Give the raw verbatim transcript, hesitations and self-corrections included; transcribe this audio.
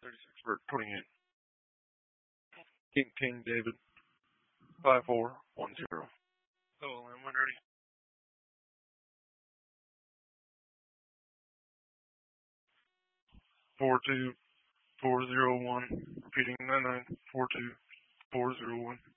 thirty-six for twenty-eight. King, King, David. five four one zero. Oh, and when ready. four two four zero one. Repeating nine nine four two four zero one.